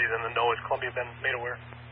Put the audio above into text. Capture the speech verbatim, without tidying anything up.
authorities in the know. Has Columbia been made aware?